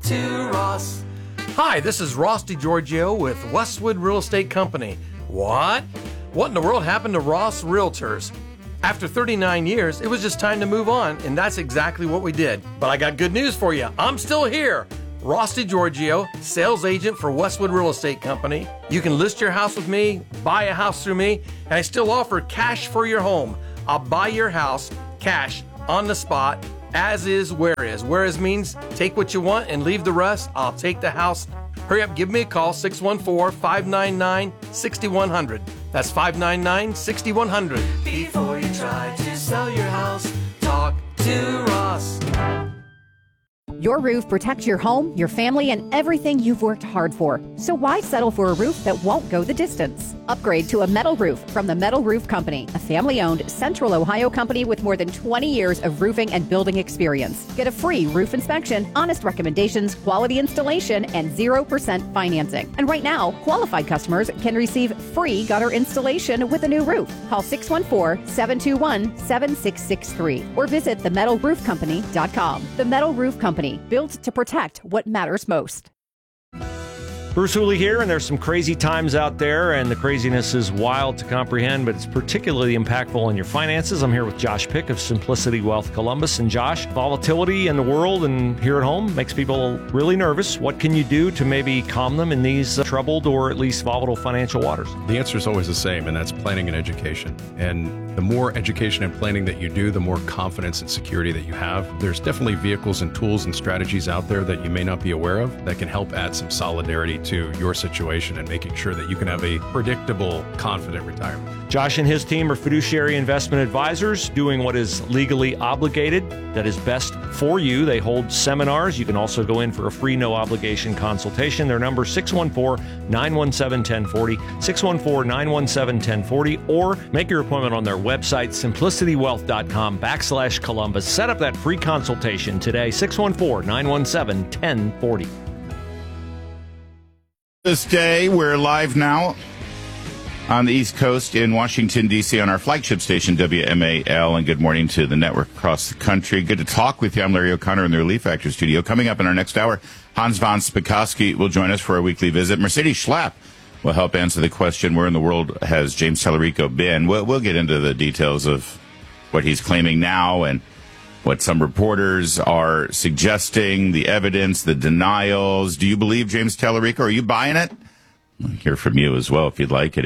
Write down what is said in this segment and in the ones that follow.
to Ross. Hi, this is Ross DiGiorgio with Westwood Real Estate Company. What? What in the world happened to Ross Realtors? After 39 years, it was just time to move on, and that's exactly what we did. But I got good news for you. I'm still here. Ross DiGiorgio, sales agent for Westwood Real Estate Company. You can list your house with me, buy a house through me, and I still offer cash for your home. I'll buy your house, cash, on the spot, as is, where is. Where is means take what you want and leave the rest. I'll take the house. Hurry up, give me a call, 614-599-6100. That's 599-6100. Before you try to sell your house, talk to Ross. Your roof protects your home, your family, and everything you've worked hard for. So why settle for a roof that won't go the distance? Upgrade to a metal roof from the Metal Roof Company, a family-owned Central Ohio company with more than 20 years of roofing and building experience. Get a free roof inspection, honest recommendations, quality installation, and 0% financing. And right now, qualified customers can receive free gutter installation with a new roof. Call 614-721-7663 or visit themetalroofcompany.com. The Metal Roof Company, built to protect what matters most. Bruce Hooley here, and there's some crazy times out there, and the craziness is wild to comprehend, but it's particularly impactful on your finances. I'm here with Josh Pick of Simplicity Wealth Columbus. And Josh, volatility in the world and here at home makes people really nervous. What can you do to maybe calm them in these troubled or at least volatile financial waters? The answer is always the same, and that's planning and education. And the more education and planning that you do, the more confidence and security that you have. There's definitely vehicles and tools and strategies out there that you may not be aware of that can help add some solidarity to your situation and making sure that you can have a predictable, confident retirement. Josh and his team are fiduciary investment advisors doing what is legally obligated, that is best for you. They hold seminars. You can also go in for a free, no-obligation consultation. Their number is 614-917-1040, 614-917-1040, or make your appointment on their website, simplicitywealth.com/Columbus. Set up that free consultation today, 614-917-1040. This day, we're live now on the East Coast in Washington, D.C. on our flagship station, WMAL, and good morning to the network across the country. Good to talk with you. I'm Larry O'Connor in the Relief Factor studio. Coming up in our next hour, Hans von Spakovsky will join us for our weekly visit. Mercedes Schlapp will help answer the question, where in the world has James Tallarico been? We'll get into the details of what he's claiming now and what some reporters are suggesting, the evidence, the denials. Do you believe James Tallarico? Are you buying it? I'll hear from you as well if you'd like at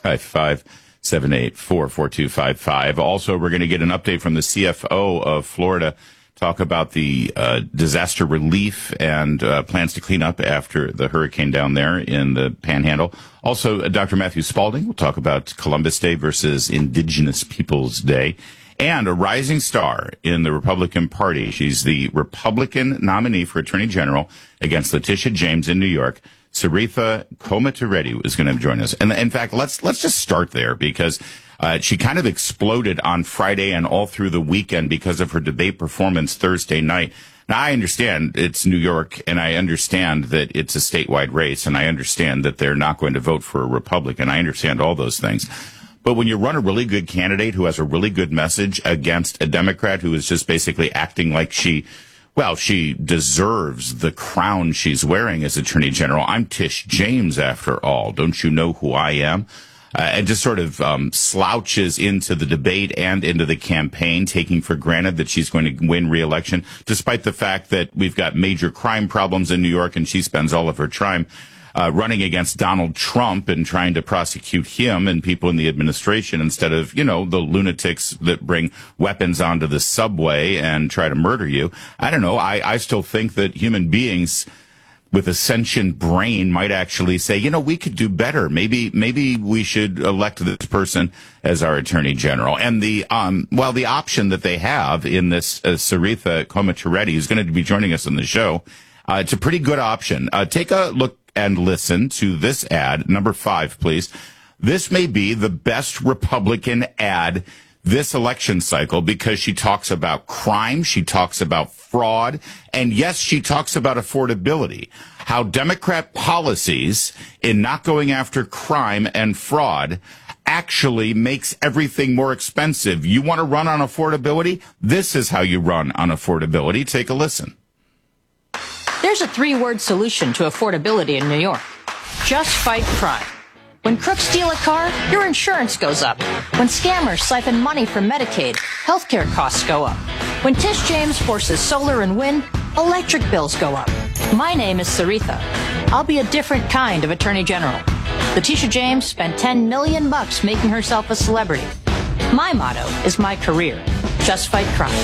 855-784-4255. Also, we're going to get an update from the CFO of Florida, talk about the disaster relief and plans to clean up after the hurricane down there in the Panhandle. Also, Dr. Matthew Spalding will talk about Columbus Day versus Indigenous Peoples Day. And a rising star in the Republican Party. She's the Republican nominee for Attorney General against Letitia James in New York. Saritha Komatireddy is going to join us. And in fact, let's just start there because she kind of exploded on Friday and all through the weekend because of her debate performance Thursday night. Now, I understand it's New York, and I understand that it's a statewide race, and I understand that they're not going to vote for a Republican. I understand all those things. But when you run a really good candidate who has a really good message against a Democrat who is just basically acting like she deserves the crown she's wearing as Attorney General. I'm Tish James, after all. Don't you know who I am? And just sort of slouches into the debate and into the campaign, taking for granted that she's going to win re-election, despite the fact that we've got major crime problems in New York and she spends all of her time running against Donald Trump and trying to prosecute him and people in the administration instead of, the lunatics that bring weapons onto the subway and try to murder you. I don't know. I still think that human beings with a sentient brain might actually say, we could do better. Maybe we should elect this person as our Attorney General. And the option that they have in this Saritha Komatireddy, who's going to be joining us on the show, it's a pretty good option. Take a look and listen to this ad, number 5, please. This may be the best Republican ad this election cycle because she talks about crime, she talks about fraud, and yes, she talks about affordability. How Democrat policies in not going after crime and fraud actually makes everything more expensive. You want to run on affordability? This is how you run on affordability. Take a listen. There's a 3-word solution to affordability in New York. Just fight crime. When crooks steal a car, your insurance goes up. When scammers siphon money from Medicaid, healthcare costs go up. When Tish James forces solar and wind, electric bills go up. My name is Saritha. I'll be a different kind of Attorney General. Letitia James spent $10 million making herself a celebrity. My motto is my career. Just fight crime.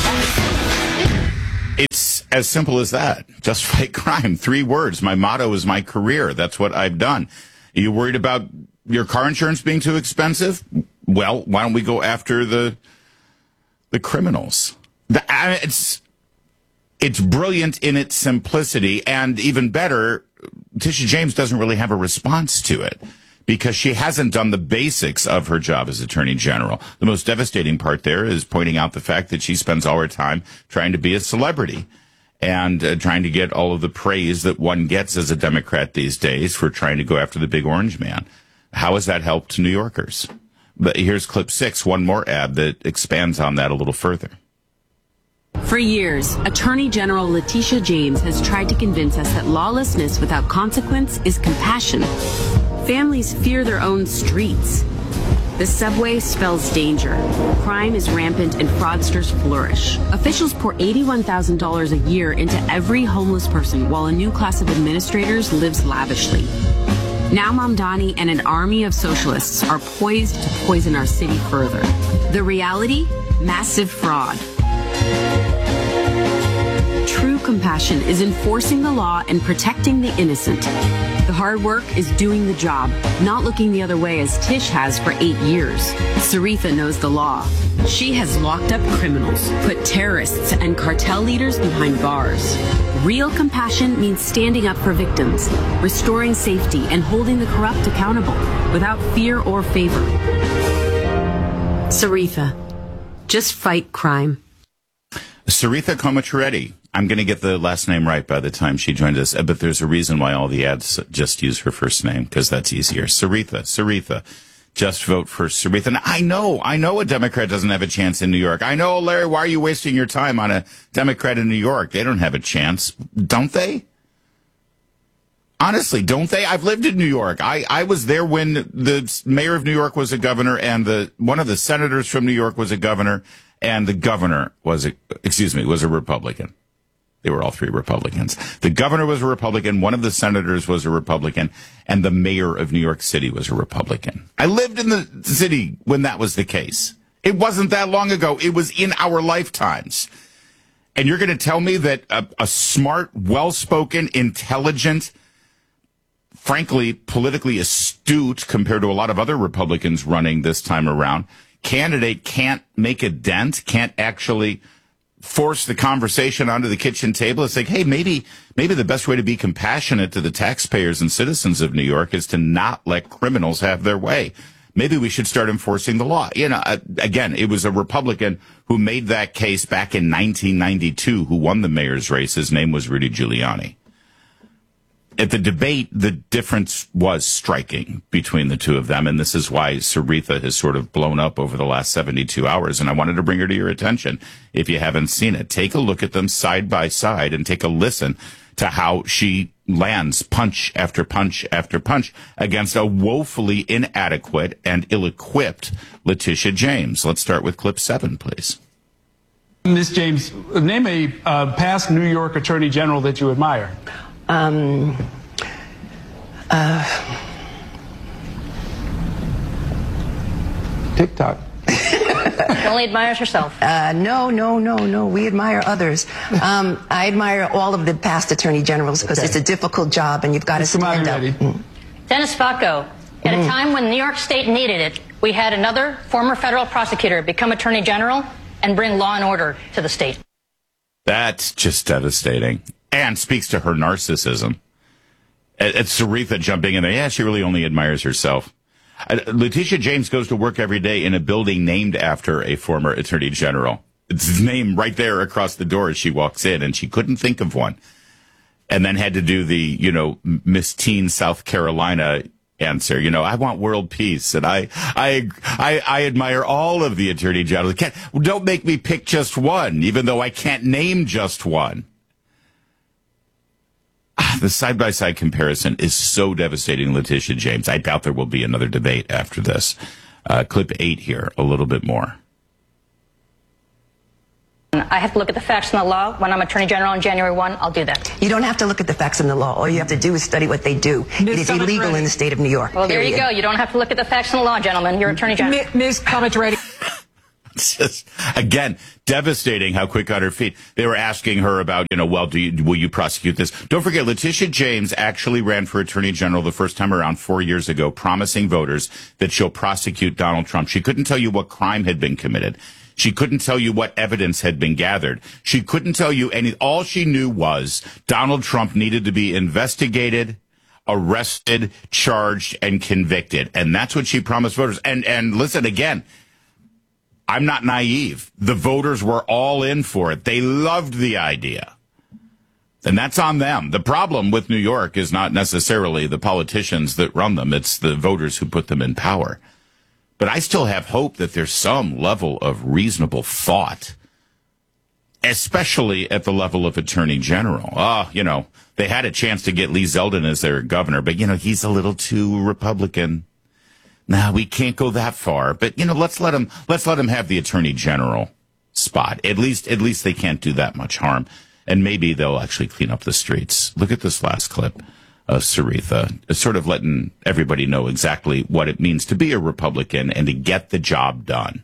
It's as simple as that. Just fight crime. 3 words. My motto is my career. That's what I've done. Are you worried about your car insurance being too expensive? Well, why don't we go after the criminals? It's brilliant in its simplicity, and even better, Tisha James doesn't really have a response to it because she hasn't done the basics of her job as Attorney General. The most devastating part there is pointing out the fact that she spends all her time trying to be a celebrity and trying to get all of the praise that one gets as a Democrat these days for trying to go after the big orange man. How has that helped New Yorkers? But here's clip 6, one more ad that expands on that a little further. For years, Attorney General Letitia James has tried to convince us that lawlessness without consequence is compassion. Families fear their own streets. The subway spells danger. Crime is rampant and fraudsters flourish. Officials pour $81,000 a year into every homeless person while a new class of administrators lives lavishly. Now Mamdani and an army of socialists are poised to poison our city further. The reality? Massive fraud. True compassion is enforcing the law and protecting the innocent. The hard work is doing the job, not looking the other way as Tish has for 8 years. Saritha knows the law. She has locked up criminals, put terrorists and cartel leaders behind bars. Real compassion means standing up for victims, restoring safety, and holding the corrupt accountable without fear or favor. Saritha, just fight crime. Saritha Komatureddy. I'm going to get the last name right by the time she joined us, but there's a reason why all the ads just use her first name, because that's easier. Saritha. Just vote for Saritha. And I know a Democrat doesn't have a chance in New York. I know, Larry, why are you wasting your time on a Democrat in New York? They don't have a chance, don't they? Honestly, don't they? I've lived in New York. I was there when the mayor of New York was a governor and one of the senators from New York was a governor and the governor was a Republican. They were all 3 Republicans. The governor was a Republican, one of the senators was a Republican, and the mayor of New York City was a Republican. I lived in the city when that was the case. It wasn't that long ago. It was in our lifetimes. And you're going to tell me that a smart, well-spoken, intelligent, frankly, politically astute compared to a lot of other Republicans running this time around, candidate can't make a dent, can't actually force the conversation onto the kitchen table. It's like, hey, maybe the best way to be compassionate to the taxpayers and citizens of New York is to not let criminals have their way. Maybe we should start enforcing the law. Again, it was a Republican who made that case back in 1992 who won the mayor's race. His name was Rudy Giuliani. At the debate, the difference was striking between the two of them, and this is why Saritha has sort of blown up over the last 72 hours, and I wanted to bring her to your attention. If you haven't seen it, take a look at them side by side and take a listen to how she lands punch after punch after punch against a woefully inadequate and ill-equipped Letitia James. Let's start with clip 7, please. Ms. James, name a past New York Attorney General that you admire. TikTok. She only admires herself. No. We admire others. I admire all of the past attorney generals because it's a difficult job and you've got to stand up. Dennis Bacco, at a time when New York State needed it, we had another former federal prosecutor become attorney general and bring law and order to the state. That's just devastating and speaks to her narcissism. It's Saritha jumping in there. Yeah, she really only admires herself. Letitia James goes to work every day in a building named after a former attorney general. It's his name right there across the door as she walks in, and she couldn't think of one. And then had to do the, Miss Teen South Carolina answer. I want world peace, and I admire all of the attorney generals. Don't make me pick just one, even though I can't name just one. The side-by-side comparison is so devastating, Letitia James. I doubt there will be another debate after this. Clip 8 here, a little bit more. I have to look at the facts and the law. When I'm Attorney General on January 1, I'll do that. You don't have to look at the facts and the law. All you have to do is study what they do. It is illegal in the state of New York. Well, there you go. You don't have to look at the facts and the law, gentlemen. You're Attorney General. Ms. Commentary. Just, again, devastating how quick on her feet. They were asking her about, will you prosecute this? Don't forget, Letitia James actually ran for Attorney General the first time around 4 years ago, promising voters that she'll prosecute Donald Trump. She couldn't tell you what crime had been committed. She couldn't tell you what evidence had been gathered. She couldn't tell you all she knew was Donald Trump needed to be investigated, arrested, charged, and convicted. And that's what she promised voters. And listen, again, I'm not naive. The voters were all in for it. They loved the idea. And that's on them. The problem with New York is not necessarily the politicians that run them. It's the voters who put them in power. But I still have hope that there's some level of reasonable thought, especially at the level of Attorney General. They had a chance to get Lee Zeldin as their governor, but, he's a little too Republican. Now, we can't go that far, but, let's let him have the Attorney General spot. At least they can't do that much harm, and maybe they'll actually clean up the streets. Look at this last clip of Saritha, sort of letting everybody know exactly what it means to be a Republican and to get the job done.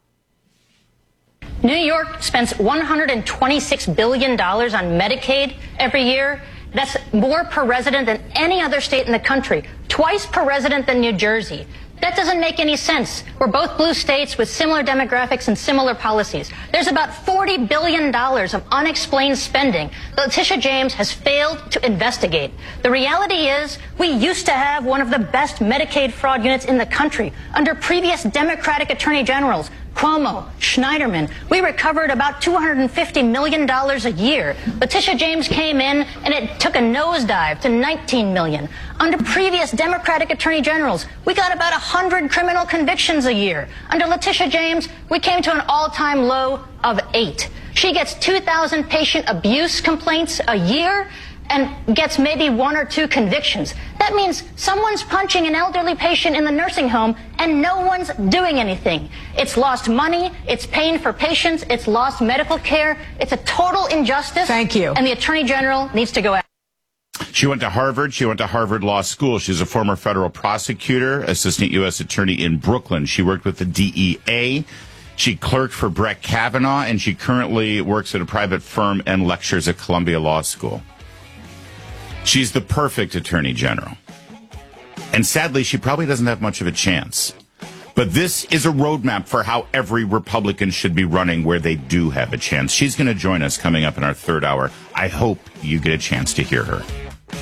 New York spends $126 billion on Medicaid every year. That's more per resident than any other state in the country, twice per resident than New Jersey. That doesn't make any sense. We're both blue states with similar demographics and similar policies. There's about $40 billion of unexplained spending that Letitia James has failed to investigate. The reality is we used to have one of the best Medicaid fraud units in the country under previous Democratic attorney generals. Cuomo, Schneiderman, we recovered about $250 million a year. Letitia James came in and it took a nosedive to $19 million. Under previous Democratic attorney generals, we got about 100 criminal convictions a year. Under Letitia James, we came to an all-time low of 8. She gets 2,000 patient abuse complaints a year and gets maybe 1 or 2 convictions. That means someone's punching an elderly patient in the nursing home and no one's doing anything. It's lost money, it's paying for patients, it's lost medical care. It's a total injustice. Thank you. And the Attorney General needs to go out. She went to Harvard. She went to Harvard Law School. She's a former federal prosecutor, assistant U.S. attorney in Brooklyn. She worked with the DEA. She clerked for Brett Kavanaugh, and she currently works at a private firm and lectures at Columbia Law School. She's the perfect attorney general. And sadly, she probably doesn't have much of a chance. But this is a roadmap for how every Republican should be running where they do have a chance. She's going to join us coming up in our third hour. I hope you get a chance to hear her.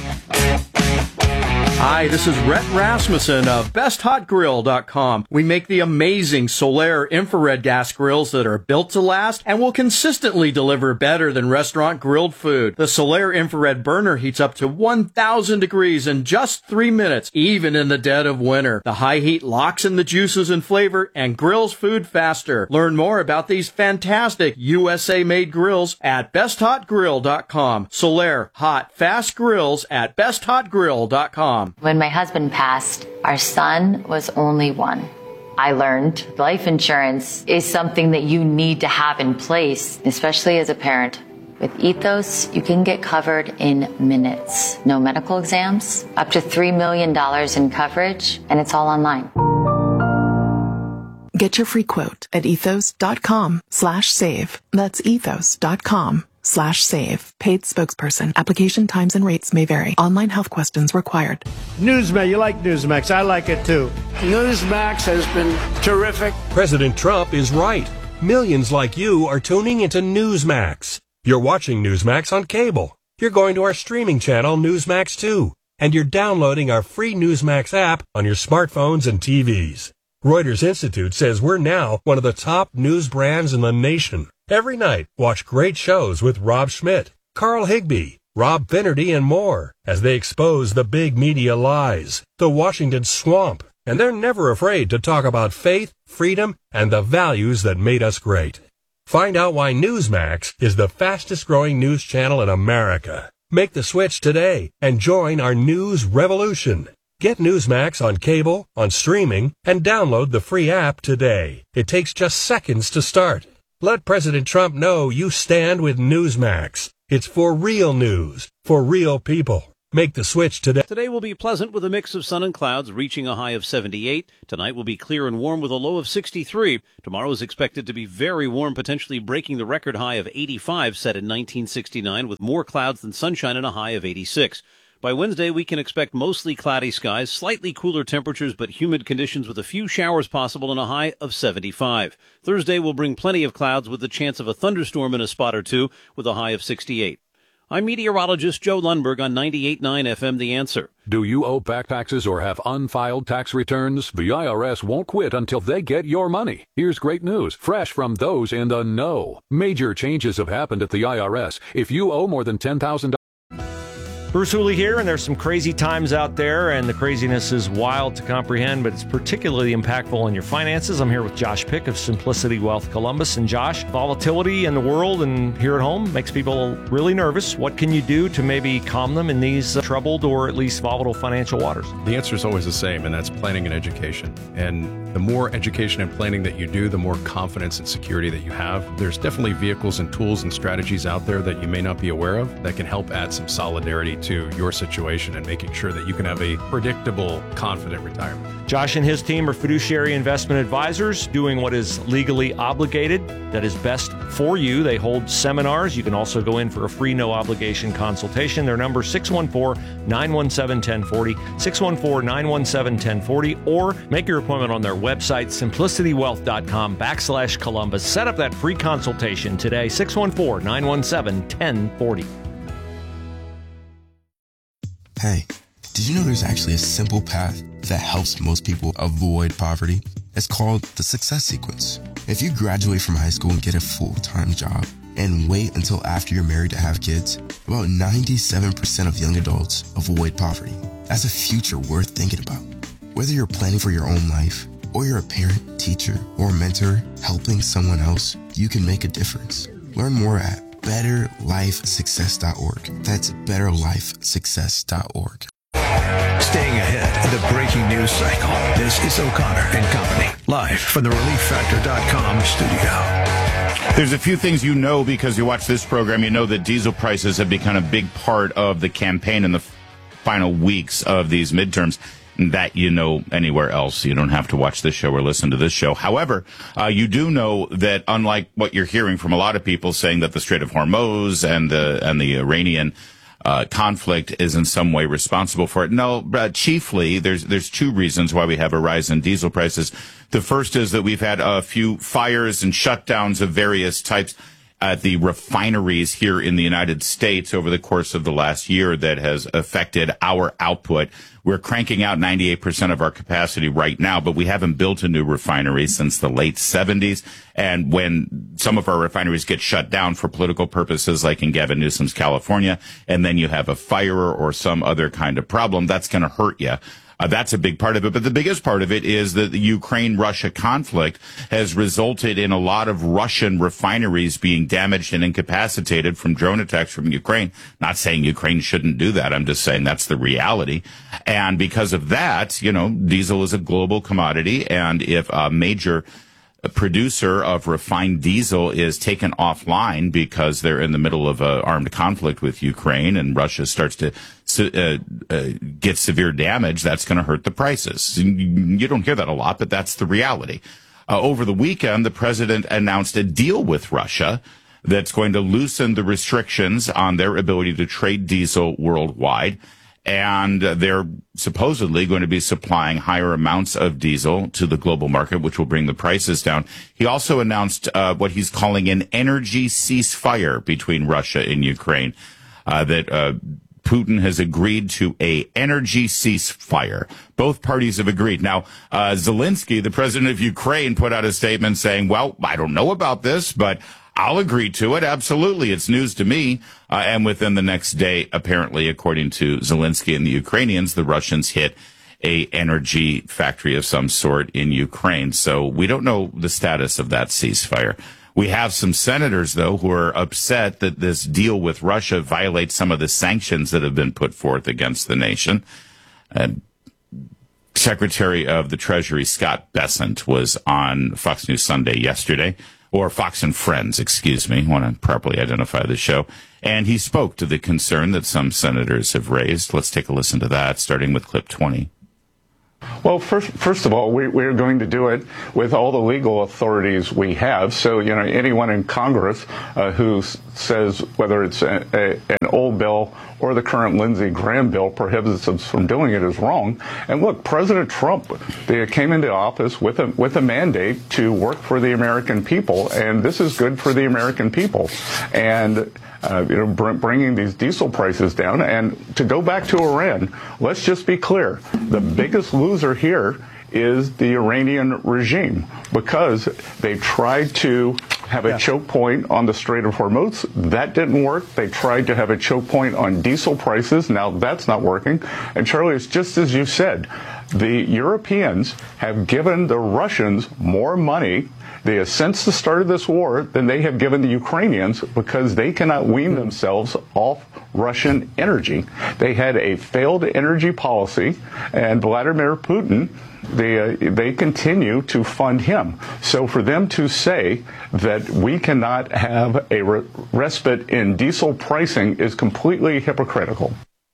Hi, this is Rhett Rasmussen of BestHotGrill.com. We make the amazing Solaire infrared gas grills that are built to last and will consistently deliver better than restaurant grilled food. The Solaire infrared burner heats up to 1,000 degrees in just 3 minutes, even in the dead of winter. The high heat locks in the juices and flavor and grills food faster. Learn more about these fantastic USA-made grills at BestHotGrill.com. Solaire hot, fast grills at BestHotGrill.com. When my husband passed, our son was only 1. I learned life insurance is something that you need to have in place, especially as a parent. With Ethos, you can get covered in minutes. No medical exams, up to $3 million in coverage, and it's all online. Get your free quote at ethos.com/save. That's ethos.com/save. Paid spokesperson. Application times and rates may vary. Online health questions required. Newsmax, you like Newsmax. I like it too. Newsmax has been terrific. President Trump is right. Millions like you are tuning into Newsmax. You're watching Newsmax on cable. You're going to our streaming channel, Newsmax 2. And you're downloading our free Newsmax app on your smartphones and TVs. Reuters Institute says we're now one of the top news brands in the nation. Every night, watch great shows with Rob Schmidt, Carl Higbie, Rob Finnerty, and more as they expose the big media lies, the Washington swamp, and they're never afraid to talk about faith, freedom, and the values that made us great. Find out why Newsmax is the fastest-growing news channel in America. Make the switch today and join our news revolution. Get Newsmax on cable, on streaming, and download the free app today. It takes just seconds to start. Let President Trump know you stand with Newsmax. It's for real news, for real people. Make the switch today. Today will be pleasant with a mix of sun and clouds, reaching a high of 78. Tonight will be clear and warm with a low of 63. Tomorrow is expected to be very warm, potentially breaking the record high of 85 set in 1969, with more clouds than sunshine and a high of 86. By Wednesday, we can expect mostly cloudy skies, slightly cooler temperatures, but humid conditions with a few showers possible and a high of 75. Thursday will bring plenty of clouds with the chance of a thunderstorm in a spot or two with a high of 68. I'm meteorologist Joe Lundberg on 98.9 FM The Answer. Do you owe back taxes or have unfiled tax returns? The IRS won't quit until they get your money. Here's great news, fresh from those in the know. Major changes have happened at the IRS. If you owe more than $10,000... Bruce Hooley here, and there's some crazy times out there, and the craziness is wild to comprehend, but it's particularly impactful on your finances. I'm here with Josh Pick of Simplicity Wealth Columbus. And Josh, volatility in the world and here at home makes people really nervous. What can you do to maybe calm them in these troubled or at least volatile financial waters? The answer is always the same, and that's planning and education. And the more education and planning that you do, the more confidence and security that you have. There's definitely vehicles and tools and strategies out there that you may not be aware of that can help add some solidarity to your situation and making sure that you can have a predictable, confident retirement. Josh and his team are fiduciary investment advisors doing what is legally obligated, that is best for you. They hold seminars. You can also go in for a free, no-obligation consultation. Their number is 614-917-1040, 614-917-1040, or make your appointment on their website, simplicitywealth.com/Columbus. Set up that free consultation today, 614-917-1040. Hey, did you know there's actually a simple path that helps most people avoid poverty? It's called the Success Sequence. If you graduate from high school and get a full-time job and wait until after you're married to have kids, about 97% of young adults avoid poverty. That's a future worth thinking about. Whether you're planning for your own life, or you're a parent, teacher, or mentor helping someone else, you can make a difference. Learn more at BetterLifeSuccess.org. That's BetterLifeSuccess.org. Staying ahead of the breaking news cycle, this is O'Connor and Company, live from the ReliefFactor.com studio. There's a few things you know because you watch this program. You know that diesel prices have become a big part of the campaign in the final weeks of these midterms. That you know anywhere else. You don't have to watch this show or listen to this show. However, you do know that unlike what you're hearing from a lot of people saying that the Strait of Hormuz and the Iranian conflict is in some way responsible for it. No, chiefly there's two reasons why we have a rise in diesel prices. The first is that we've had a few fires and shutdowns of various types at the refineries here in the United States over the course of the last year that has affected our output. We're cranking out 98% of our capacity right now, but we haven't built a new refinery since the late 70s. And when some of our refineries get shut down for political purposes, like in Gavin Newsom's California, and then you have a fire or some other kind of problem, that's going to hurt you. That's a big part of it. But the biggest part of it is that the Ukraine-Russia conflict has resulted in a lot of Russian refineries being damaged and incapacitated from drone attacks from Ukraine. Not saying Ukraine shouldn't do that. I'm just saying that's the reality. And because of that, you know, diesel is a global commodity. And if a major producer of refined diesel is taken offline because they're in the middle of an armed conflict with Ukraine and Russia starts to get severe damage, that's going to hurt the prices. You don't hear that a lot, but that's the reality. Over the weekend, the president announced a deal with Russia that's going to loosen the restrictions on their ability to trade diesel worldwide. And they're supposedly going to be supplying higher amounts of diesel to the global market, which will bring the prices down. He also announced what he's calling an energy ceasefire between Russia and Ukraine, that Putin has agreed to a energy ceasefire. Both parties have agreed. Now, Zelensky, the president of Ukraine, put out a statement saying, well, I don't know about this, but I'll agree to it. Absolutely. It's news to me. And within the next day, apparently, according to Zelensky and the Ukrainians, the Russians hit a energy factory of some sort in Ukraine. So we don't know the status of that ceasefire. We have some senators, though, who are upset that this deal with Russia violates some of the sanctions that have been put forth against the nation. Secretary of the Treasury, Scott Bessent, was on Fox News Sunday yesterday, or Fox and Friends, excuse me, I want to properly identify the show. And he spoke to the concern that some senators have raised. Let's take a listen to that, starting with clip 20. Well, first of all, we're going to do it with all the legal authorities we have. So, anyone in Congress who says whether it's an old bill or the current Lindsey Graham bill prohibits us from doing it is wrong. And look, President Trump, they came into office with a mandate to work for the American people, and this is good for the American people. And bringing these diesel prices down. And to go back to Iran, let's just be clear. The biggest loser here is the Iranian regime, because they tried to have a choke point on the Strait of Hormuz. That didn't work. They tried to have a choke point on diesel prices. Now that's not working. And Charlie, it's just as you said. The Europeans have given the Russians more money since the start of this war than they have given the Ukrainians, because they cannot wean themselves off Russian energy. They had a failed energy policy, and Vladimir Putin, they continue to fund him. So for them to say that we cannot have a respite in diesel pricing is completely hypocritical.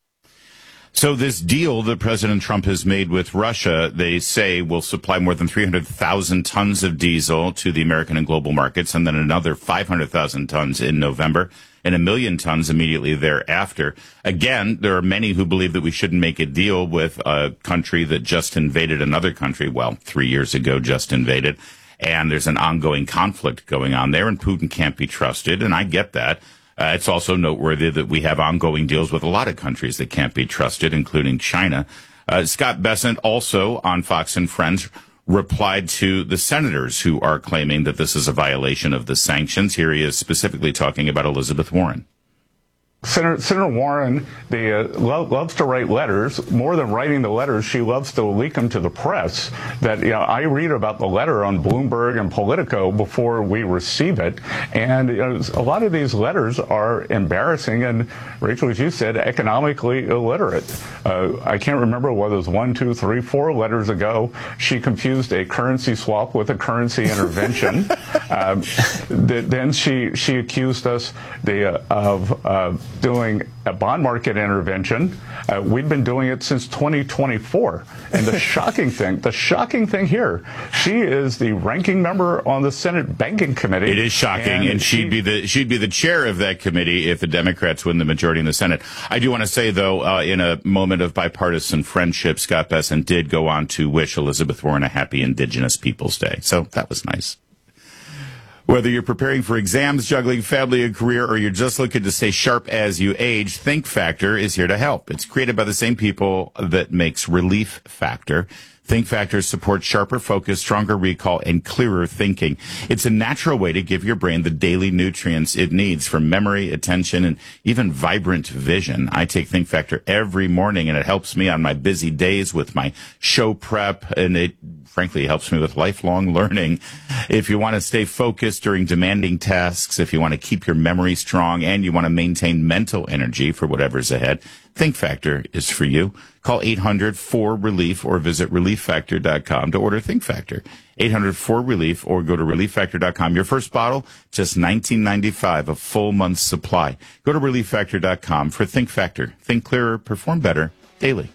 So this deal that President Trump has made with Russia, they say, will supply more than 300,000 tons of diesel to the American and global markets, and then another 500,000 tons in November and 1 million tons immediately thereafter. Again, there are many who believe that we shouldn't make a deal with a country that just invaded another country. Well, 3 years ago, just invaded. And there's an ongoing conflict going on there, and Putin can't be trusted, and I get that. It's also noteworthy that we have ongoing deals with a lot of countries that can't be trusted, including China. Scott Bessent, also on Fox and Friends, replied to the senators who are claiming that this is a violation of the sanctions. Here he is specifically talking about Elizabeth Warren. Senator Warren, loves to write letters. More than writing the letters, she loves to leak them to the press. That I read about the letter on Bloomberg and Politico before we receive it, and a lot of these letters are embarrassing and, Rachel, as you said, economically illiterate. I can't remember whether it was 1, 2, 3, 4 letters ago. She confused a currency swap with a currency intervention. Then she accused us of doing a bond market intervention. We've been doing it since 2024. And the shocking thing here, she is the ranking member on the Senate Banking Committee. It is shocking, and she'd be the chair of that committee if the Democrats win the majority in the Senate. I do want to say, though, in a moment of bipartisan friendship, Scott Bessent did go on to wish Elizabeth Warren a happy Indigenous Peoples Day. So that was nice. Whether you're preparing for exams, juggling family and career, or you're just looking to stay sharp as you age, Think Factor is here to help. It's created by the same people that makes Relief Factor. Think Factor supports sharper focus, stronger recall, and clearer thinking. It's a natural way to give your brain the daily nutrients it needs for memory, attention, and even vibrant vision. I take Think Factor every morning, and it helps me on my busy days with my show prep, and it frankly helps me with lifelong learning. If you want to stay focused during demanding tasks, if you want to keep your memory strong, and you want to maintain mental energy for whatever's ahead, Think Factor is for you. Call 800-4RELIEF or visit ReliefFactor.com to order Think Factor. 800-4RELIEF or go to ReliefFactor.com. Your first bottle, just $19.95, a full month's supply. Go to ReliefFactor.com for Think Factor. Think clearer, perform better, daily.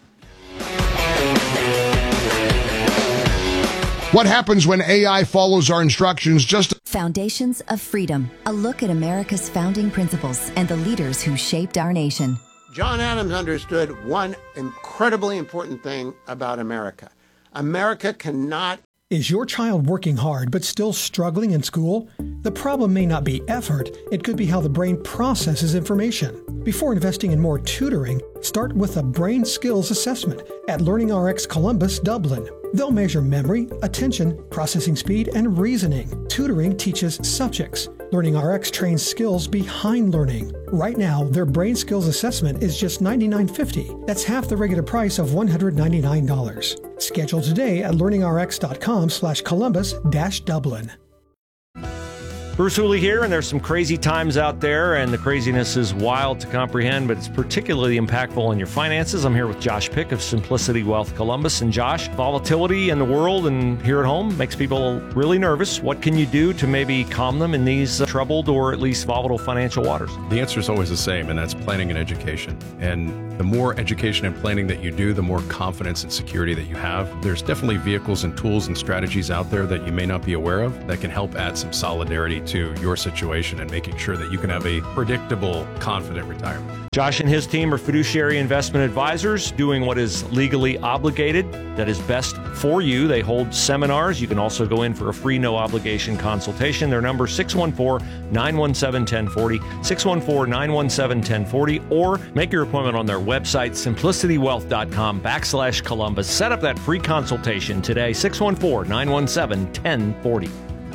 What happens when AI follows our instructions just... Foundations of Freedom, a look at America's founding principles and the leaders who shaped our nation. John Adams understood one incredibly important thing about America. America cannot... Is your child working hard but still struggling in school? The problem may not be effort, it could be how the brain processes information. Before investing in more tutoring, start with a brain skills assessment at LearningRx Columbus, Dublin. They'll measure memory, attention, processing speed, and reasoning. Tutoring teaches subjects. LearningRx trains skills behind learning. Right now, their brain skills assessment is just $99.50. That's half the regular price of $199. Schedule today at learningrx.com/Columbus-Dublin. Bruce Hooley here, and there's some crazy times out there, and the craziness is wild to comprehend, but it's particularly impactful on your finances. I'm here with Josh Pick of Simplicity Wealth Columbus. And Josh, volatility in the world and here at home makes people really nervous. What can you do to maybe calm them in these troubled or at least volatile financial waters? The answer is always the same, and that's planning and education. And the more education and planning that you do, the more confidence and security that you have. There's definitely vehicles and tools and strategies out there that you may not be aware of that can help add some solidarity to your situation and making sure that you can have a predictable, confident retirement. Josh and his team are fiduciary investment advisors doing what is legally obligated, that is best for you. They hold seminars. You can also go in for a free, no-obligation consultation. Their number is 614-917-1040, 614-917-1040, or make your appointment on their website, simplicitywealth.com/Columbus. Set up that free consultation today, 614-917-1040.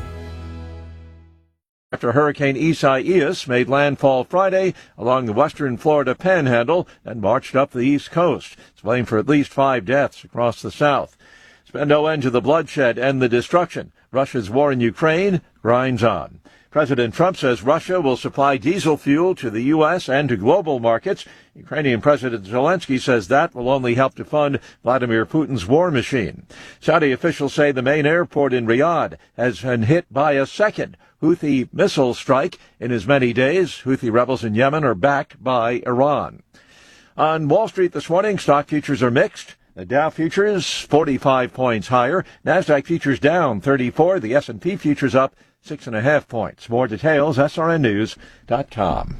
After Hurricane Isaias made landfall Friday along the western Florida panhandle and marched up the east coast. It's blamed for at least 5 deaths across the south. It's been no end to the bloodshed and the destruction. Russia's war in Ukraine grinds on. President Trump says Russia will supply diesel fuel to the U.S. and to global markets. Ukrainian President Zelensky says that will only help to fund Vladimir Putin's war machine. Saudi officials say the main airport in Riyadh has been hit by a second Houthi missile strike in as many days. Houthi rebels in Yemen are backed by Iran. On Wall Street this morning, stock futures are mixed. The Dow futures 45 points higher. NASDAQ futures down 34. The S&P futures up 6.5 points. More details, srnnews.com.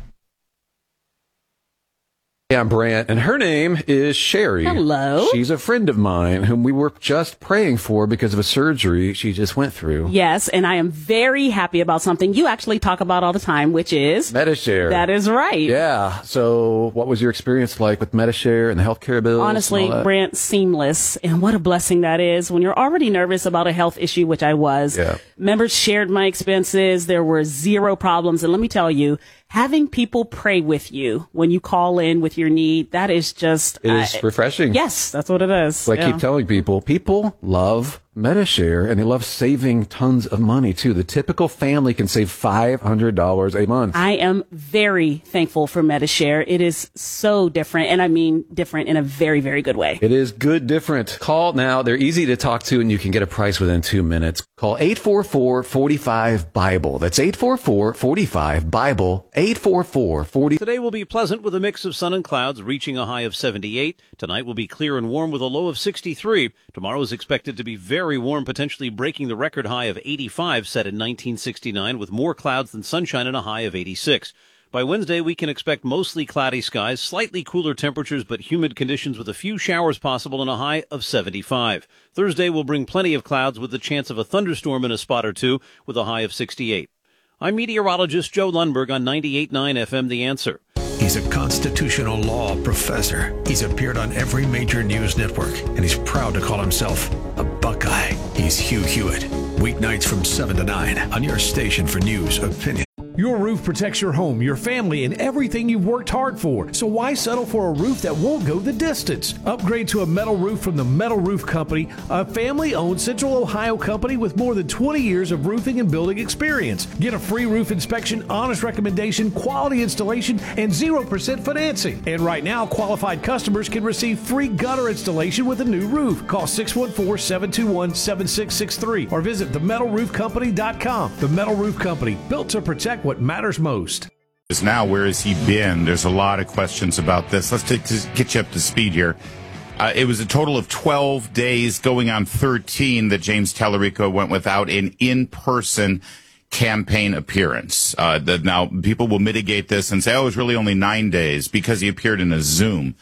I'm Brant, and her name is Sherry. Hello. She's a friend of mine whom we were just praying for because of a surgery she just went through. Yes, and I am very happy about something you actually talk about all the time, which is Medi-Share. That is right. Yeah. So what was your experience like with Medi-Share and the healthcare bills? Honestly, Brant, seamless. And what a blessing that is when you're already nervous about a health issue, which I was. Yeah. Members shared my expenses. There were zero problems. And let me tell you, having people pray with you when you call in with your need, that is just... It is refreshing. Yes, that's what it is. So I keep telling people love Medi-Share, and they love saving tons of money, too. The typical family can save $500 a month. I am very thankful for Medi-Share. It is so different, and I mean different in a very, very good way. It is good different. Call now. They're easy to talk to, and you can get a price within 2 minutes. Call 844-45-BIBLE. That's 844-45-BIBLE. 844-40. Today will be pleasant with a mix of sun and clouds, reaching a high of 78. Tonight will be clear and warm with a low of 63. Tomorrow is expected to be very warm, potentially breaking the record high of 85 set in 1969, with more clouds than sunshine and a high of 86. By Wednesday, we can expect mostly cloudy skies, slightly cooler temperatures, but humid conditions with a few showers possible and a high of 75. Thursday will bring plenty of clouds with the chance of a thunderstorm in a spot or two with a high of 68. I'm meteorologist Joe Lundberg on 98.9 FM The Answer. He's a constitutional law professor. He's appeared on every major news network, and he's proud to call himself a Buckeye. He's Hugh Hewitt. Weeknights from 7 to 9 on your station for news, opinion. Your roof protects your home, your family, and everything you've worked hard for. So why settle for a roof that won't go the distance? Upgrade to a metal roof from the Metal Roof Company, a family-owned Central Ohio company with more than 20 years of roofing and building experience. Get a free roof inspection, honest recommendation, quality installation, and 0% financing. And right now, qualified customers can receive free gutter installation with a new roof. Call 614-721-7663 or visit themetalroofcompany.com. The Metal Roof Company, built to protect what matters most. Now, where has he been? There's a lot of questions about this. Let's get you up to speed here. It was a total of 12 days, going on 13, that James Tallarico went without an in-person campaign appearance. Now, people will mitigate this and say, oh, it was really only 9 days, because he appeared in a Zoom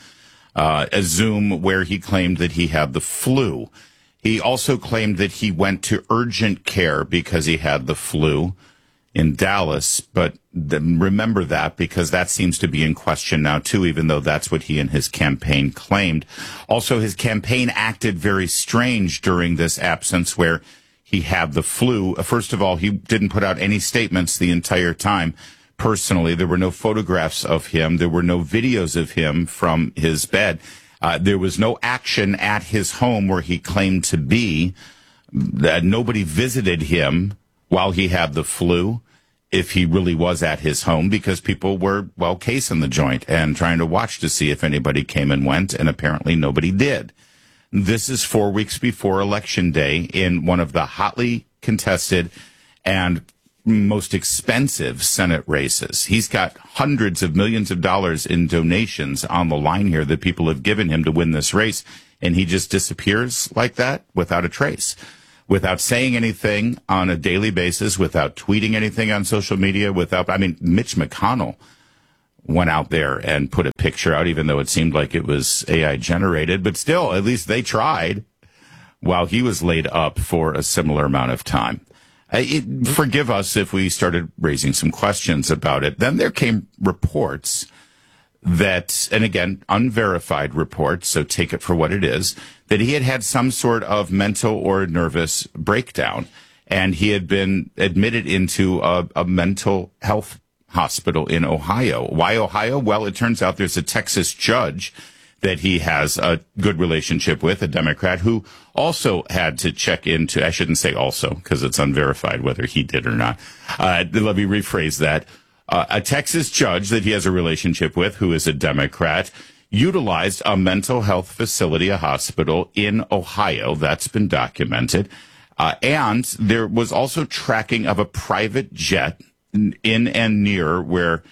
where he claimed that he had the flu. He also claimed that he went to urgent care because he had the flu in Dallas, but remember that, because that seems to be in question now too, even though that's what he and his campaign claimed. Also, his campaign acted very strange during this absence where he had the flu. First of all, he didn't put out any statements the entire time. Personally, there were no photographs of him. There were no videos of him from his bed. There was no action at his home where he claimed to be. Nobody visited him while he had the flu. if he really was at his home, because people were, well, casing the joint and trying to watch to see if anybody came and went, and apparently nobody did. This is 4 weeks before Election Day in one of the hotly contested and most expensive Senate races. He's got hundreds of millions of dollars in donations on the line here that people have given him to win this race, and he just disappears like that without a trace, without saying anything on a daily basis, without tweeting anything on social media, Mitch McConnell went out there and put a picture out, even though it seemed like it was AI generated, but still, at least they tried, while he was laid up for a similar amount of time. Forgive us if we started raising some questions about it. Then there came reports that, and again, unverified reports, so take it for what it is, that he had some sort of mental or nervous breakdown, and he had been admitted into a mental health hospital in Ohio. Why Ohio? Well, it turns out there's a Texas judge that he has a good relationship with, a Democrat, who also had to check into, I shouldn't say also, because it's unverified whether he did or not. Let me rephrase that. A Texas judge that he has a relationship with, who is a Democrat, utilized a mental health facility, a hospital in Ohio. That's been documented. And there was also tracking of a private jet in and near where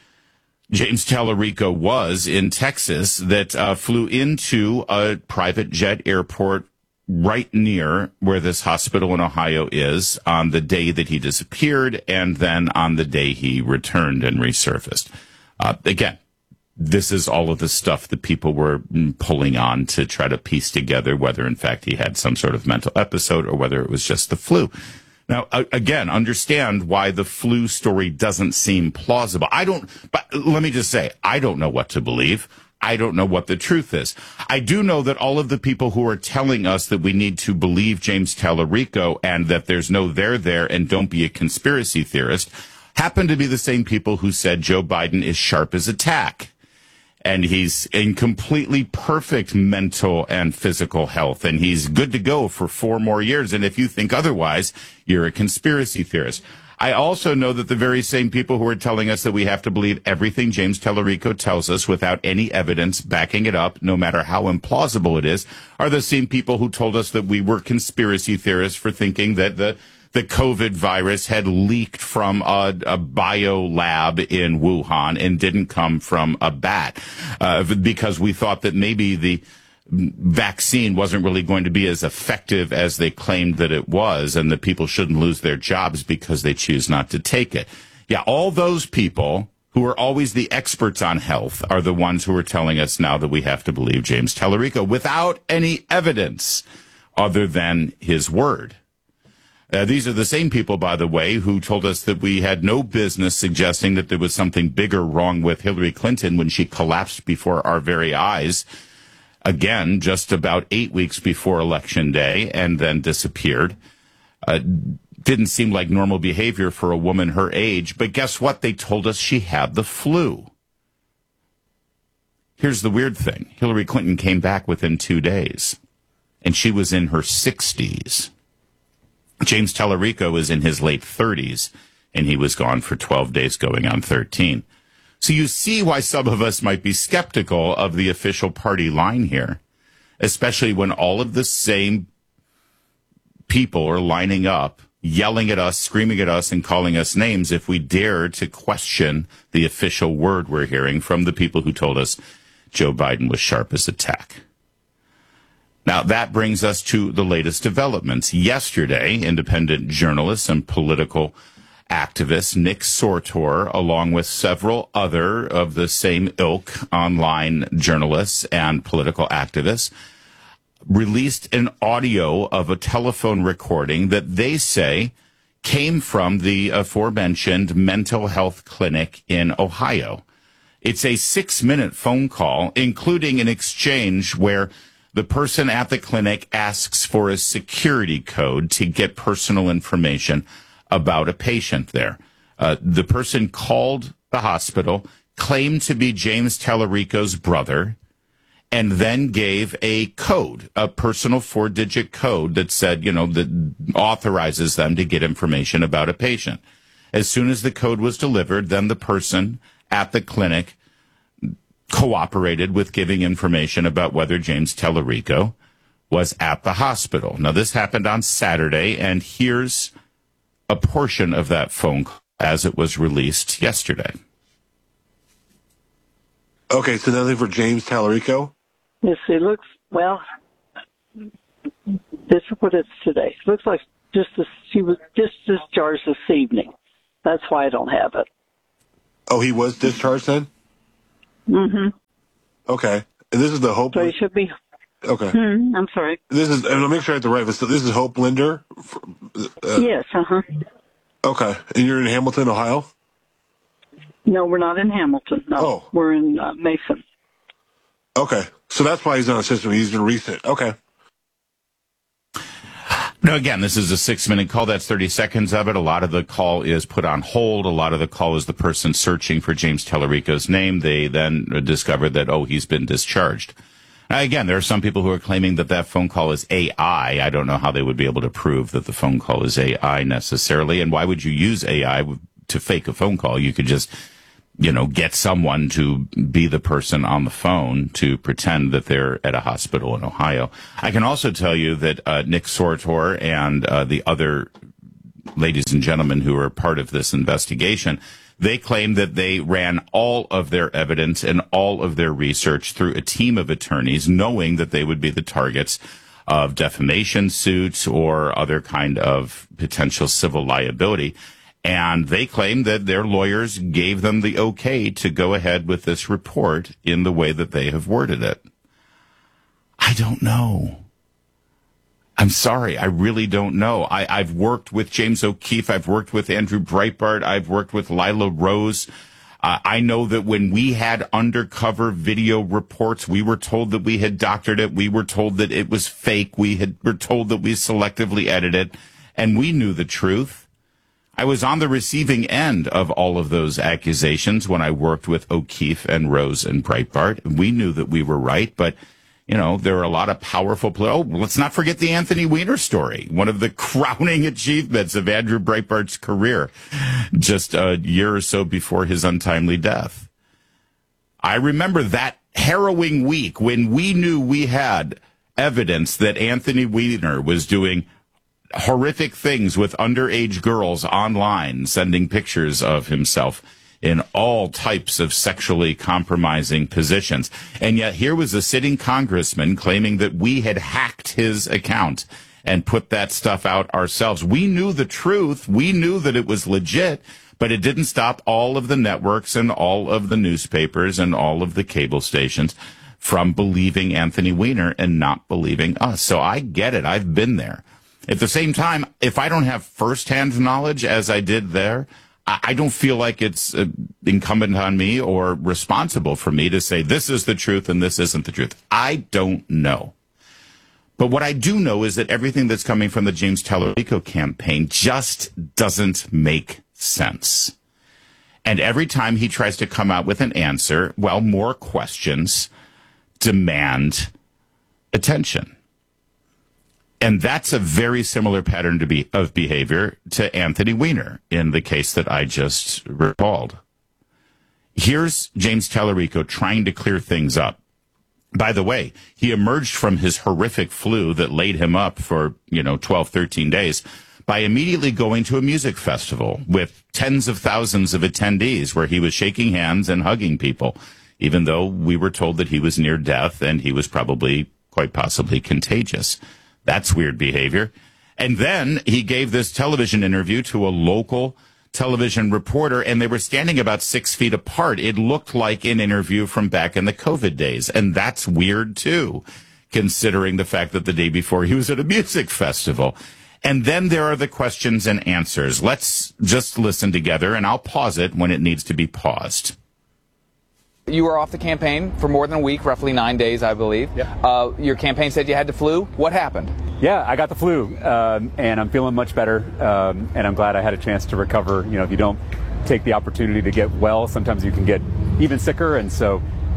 James Tallarico was in Texas that flew into a private jet airport right near where this hospital in Ohio is on the day that he disappeared, and then on the day he returned and resurfaced. Again, this is all of the stuff that people were pulling on to try to piece together whether, in fact, he had some sort of mental episode or whether it was just the flu. Now, again, understand why the flu story doesn't seem plausible. But let me just say, I don't know what to believe. I don't know what the truth is. I do know that all of the people who are telling us that we need to believe James Tallarico and that there's no there and don't be a conspiracy theorist happen to be the same people who said Joe Biden is sharp as a tack. And he's in completely perfect mental and physical health, and he's good to go for 4 more years. And if you think otherwise, you're a conspiracy theorist. I also know that the very same people who are telling us that we have to believe everything James Tallarico tells us without any evidence backing it up, no matter how implausible it is, are the same people who told us that we were conspiracy theorists for thinking that the COVID virus had leaked from a bio lab in Wuhan and didn't come from a bat, because we thought that maybe the vaccine wasn't really going to be as effective as they claimed that it was, and that people shouldn't lose their jobs because they choose not to take it. Yeah, all those people who are always the experts on health are the ones who are telling us now that we have to believe James Tallarico without any evidence other than his word. These are the same people, by the way, who told us that we had no business suggesting that there was something bigger wrong with Hillary Clinton when she collapsed before our very eyes, again, just about 8 weeks before Election Day, and then disappeared. Didn't seem like normal behavior for a woman her age, but guess what? They told us she had the flu. Here's the weird thing. Hillary Clinton came back within 2 days, and she was in her 60s. James Tallarico is in his late 30s, and he was gone for 12 days, going on 13. So you see why some of us might be skeptical of the official party line here, especially when all of the same people are lining up, yelling at us, screaming at us, and calling us names if we dare to question the official word we're hearing from the people who told us Joe Biden was sharp as a tack. Now, that brings us to the latest developments. Yesterday, independent journalist and political activist Nick Sortor, along with several other of the same ilk online journalists and political activists, released an audio of a telephone recording that they say came from the aforementioned mental health clinic in Ohio. It's a 6-minute phone call, including an exchange where the person at the clinic asks for a security code to get personal information about a patient there. The person called the hospital, claimed to be James Tallarico's brother, and then gave a code, a personal 4-digit code that said, that authorizes them to get information about a patient. As soon as the code was delivered, then the person at the clinic cooperated with giving information about whether James Tallarico was at the hospital. Now, this happened on Saturday, and here's a portion of that phone call as it was released yesterday. Okay, so nothing for James Tallarico? Yes, it looks, well, this is what it's today. It looks like she was just discharged this evening. That's why I don't have it. Oh, he was discharged then? Mm-hmm. Okay. And this is the Hope... So he should be... Okay. I'm sorry. This is, and I'll make sure I have the right, but this is Hope Linder? Yes, Okay. And you're in Hamilton, Ohio? No, we're not in Hamilton. No, Oh. We're in Mason. Okay. So that's why he's on the system. He's been recent. Okay. Now, again, this is a 6-minute call. That's 30 seconds of it. A lot of the call is put on hold. A lot of the call is the person searching for James Tallarico's name. They then discovered that, he's been discharged. Now, again, there are some people who are claiming that phone call is AI. I don't know how they would be able to prove that the phone call is AI necessarily. And why would you use AI to fake a phone call? You could just, get someone to be the person on the phone to pretend that they're at a hospital in Ohio. I can also tell you that Nick Sortor and the other ladies and gentlemen who are part of this investigation, they claim that they ran all of their evidence and all of their research through a team of attorneys, knowing that they would be the targets of defamation suits or other kind of potential civil liability. And they claim that their lawyers gave them the okay to go ahead with this report in the way that they have worded it. I don't know. I'm sorry. I really don't know. I've worked with James O'Keefe. I've worked with Andrew Breitbart. I've worked with Lila Rose. I know that when we had undercover video reports, we were told that we had doctored it. We were told that it was fake. Were told that we selectively edited, and we knew the truth. I was on the receiving end of all of those accusations when I worked with O'Keefe and Rose and Breitbart. We knew that we were right, but there are a lot of powerful let's not forget the Anthony Weiner story, one of the crowning achievements of Andrew Breitbart's career, just a year or so before his untimely death. I remember that harrowing week when we knew we had evidence that Anthony Weiner was doing horrific things with underage girls online, sending pictures of himself in all types of sexually compromising positions. And yet here was a sitting congressman claiming that we had hacked his account and put that stuff out ourselves. We knew the truth. We knew that it was legit, but it didn't stop all of the networks and all of the newspapers and all of the cable stations from believing Anthony Weiner and not believing us. So I get it. I've been there. At the same time, if I don't have firsthand knowledge as I did there, I don't feel like it's incumbent on me or responsible for me to say this is the truth and this isn't the truth. I don't know. But what I do know is that everything that's coming from the James Tallarico campaign just doesn't make sense. And every time he tries to come out with an answer, more questions demand attention. And that's a very similar pattern of behavior to Anthony Weiner in the case that I just recalled. Here's James Tallarico trying to clear things up. By the way, he emerged from his horrific flu that laid him up for, 12, 13 days by immediately going to a music festival with tens of thousands of attendees where he was shaking hands and hugging people, even though we were told that he was near death and he was probably, quite possibly, contagious. That's weird behavior. And then he gave this television interview to a local television reporter, and they were standing about 6 feet apart. It looked like an interview from back in the COVID days. And that's weird, too, considering the fact that the day before he was at a music festival. And then there are the questions and answers. Let's just listen together, and I'll pause it when it needs to be paused. You were off the campaign for more than a week, roughly 9 days, I believe. Yeah. Your campaign said you had the flu. What happened? Yeah, I got the flu, and I'm feeling much better, and I'm glad I had a chance to recover. If you don't take the opportunity to get well, sometimes you can get even sicker, and so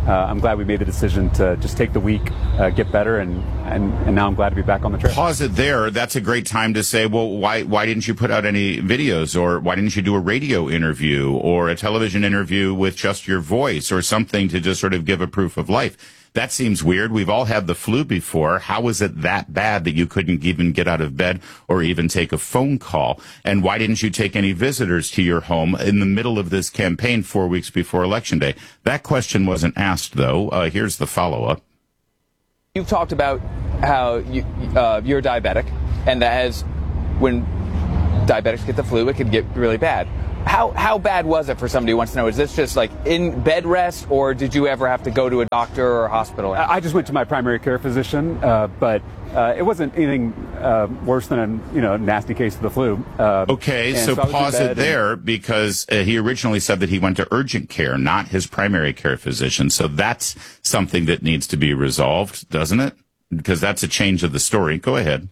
I'm glad we made the decision to just take the week, get better, and now I'm glad to be back on the trail. Pause it there. That's a great time to say, well, why didn't you put out any videos, or why didn't you do a radio interview or a television interview with just your voice or something to just sort of give a proof of life? That seems weird. We've all had the flu before. How was it that bad that you couldn't even get out of bed or even take a phone call? And why didn't you take any visitors to your home in the middle of this campaign 4 weeks before Election Day? That question wasn't asked, though. Here's the follow-up. You've talked about how you're diabetic, and that as when diabetics get the flu, it can get really bad. How bad was it for somebody who wants to know? Is this just like in bed rest, or did you ever have to go to a doctor or a hospital? I just went to my primary care physician, but it wasn't anything worse than a nasty case of the flu. Okay, so pause it there, because he originally said that he went to urgent care, not his primary care physician. So that's something that needs to be resolved, doesn't it? Because that's a change of the story. Go ahead.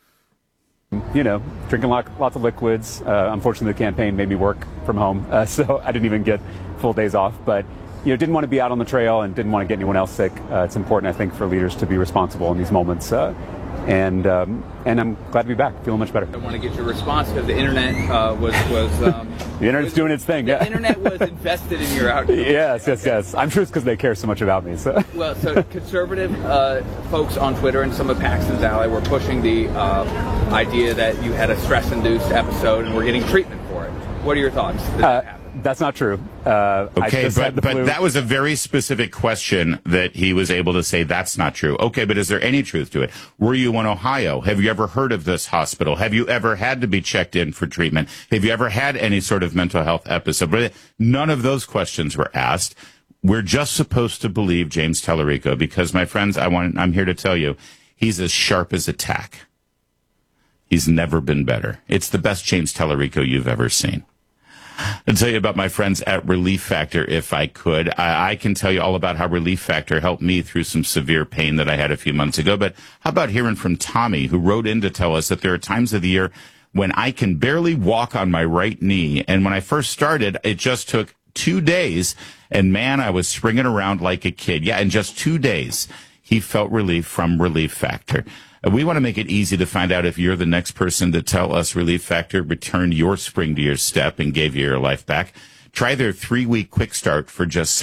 Drinking lots of liquids. Unfortunately, the campaign made me work from home, so I didn't even get full days off. But, didn't want to be out on the trail and didn't want to get anyone else sick. It's important, I think, for leaders to be responsible in these moments. And I'm glad to be back, feeling much better. I want to get your response, because the internet was the internet's doing its thing. The internet was invested in your outcome. Yes. I'm sure it's because they care so much about me. So. Well, so conservative folks on Twitter and some of Paxton's ally were pushing the idea that you had a stress-induced episode and were getting treatment for it. What are your thoughts? That's not true. Okay, but that was a very specific question that he was able to say that's not true. Okay, but is there any truth to it? Were you in Ohio? Have you ever heard of this hospital? Have you ever had to be checked in for treatment? Have you ever had any sort of mental health episode? But none of those questions were asked. We're just supposed to believe James Tallarico, because, my friends, I'm here to tell you, he's as sharp as a tack. He's never been better. It's the best James Tallarico you've ever seen. I'll tell you about my friends at Relief Factor, if I could. I can tell you all about how Relief Factor helped me through some severe pain that I had a few months ago. But how about hearing from Tommy, who wrote in to tell us that there are times of the year when I can barely walk on my right knee. And when I first started, it just took 2 days. And man, I was springing around like a kid. Yeah, in just 2 days, he felt relief from Relief Factor. We want to make it easy to find out if you're the next person to tell us Relief Factor returned your spring to your step and gave you your life back. Try their 3-week quick start for just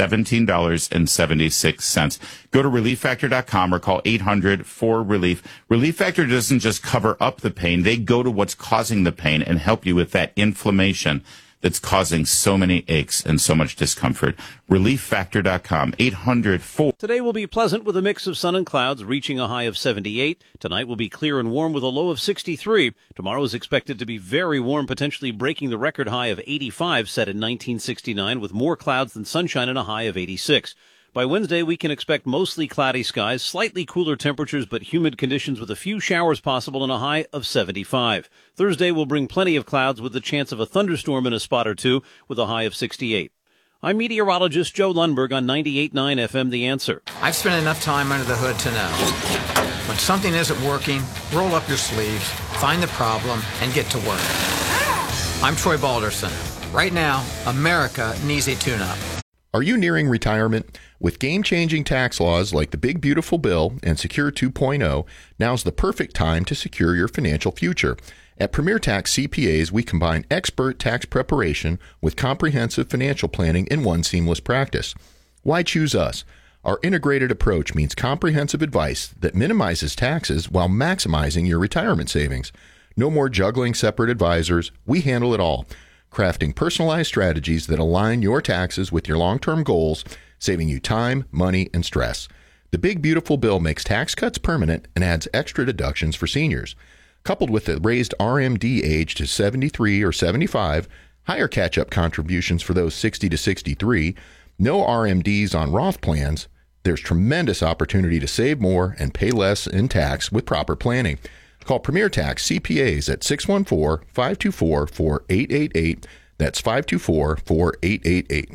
$17.76. Go to ReliefFactor.com or call 800-4RELIEF. Relief Factor doesn't just cover up the pain. They go to what's causing the pain and help you with that inflammation that's causing so many aches and so much discomfort. ReliefFactor.com, 800-4. Today will be pleasant with a mix of sun and clouds, reaching a high of 78. Tonight will be clear and warm with a low of 63. Tomorrow is expected to be very warm, potentially breaking the record high of 85 set in 1969, with more clouds than sunshine and a high of 86. By Wednesday, we can expect mostly cloudy skies, slightly cooler temperatures, but humid conditions with a few showers possible and a high of 75. Thursday will bring plenty of clouds with the chance of a thunderstorm in a spot or two with a high of 68. I'm meteorologist Joe Lundberg on 98.9 FM The Answer. I've spent enough time under the hood to know. When something isn't working, roll up your sleeves, find the problem, and get to work. I'm Troy Balderson. Right now, America needs a tune-up. Are you nearing retirement? With game-changing tax laws like the Big Beautiful Bill and Secure 2.0, now's the perfect time to secure your financial future. At Premier Tax CPAs, we combine expert tax preparation with comprehensive financial planning in one seamless practice. Why choose us? Our integrated approach means comprehensive advice that minimizes taxes while maximizing your retirement savings. No more juggling separate advisors. We handle it all, crafting personalized strategies that align your taxes with your long-term goals, saving you time, money, and stress. The Big Beautiful Bill makes tax cuts permanent and adds extra deductions for seniors. Coupled with the raised RMD age to 73 or 75, higher catch-up contributions for those 60 to 63, no RMDs on Roth plans, there's tremendous opportunity to save more and pay less in tax with proper planning. Call Premier Tax CPAs at 614-524-4888. That's 524-4888.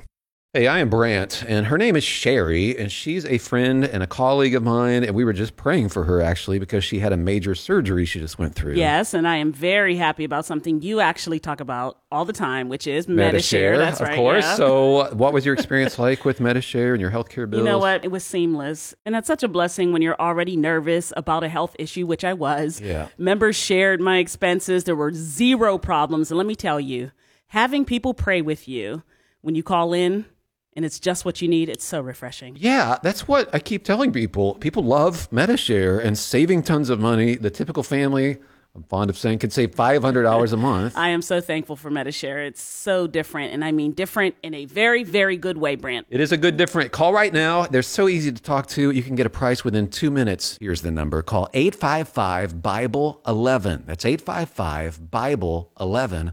Hey, I am Brant, and her name is Sherry, and she's a friend and a colleague of mine, and we were just praying for her, actually, because she had a major surgery she just went through. Yes, and I am very happy about something you actually talk about all the time, which is Medi-Share. That's right. Of course. Yeah. So what was your experience like with Medi-Share and your healthcare bills? You know what? It was seamless. And that's such a blessing when you're already nervous about a health issue, which I was. Yeah. Members shared my expenses. There were zero problems. And let me tell you, having people pray with you when you call in, and it's just what you need, it's so refreshing. Yeah, that's what I keep telling people. People love Medi-Share and saving tons of money. The typical family, I'm fond of saying, could save $500 a month. I am so thankful for Medi-Share. It's so different, and I mean different in a very, very good way, Brant. It is a good different. Call right now. They're so easy to talk to. You can get a price within 2 minutes. Here's the number. Call 855-BIBLE-11. That's 855-BIBLE-11.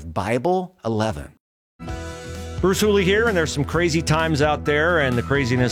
855-BIBLE-11. Bruce Hooley here, and there's some crazy times out there, and the craziness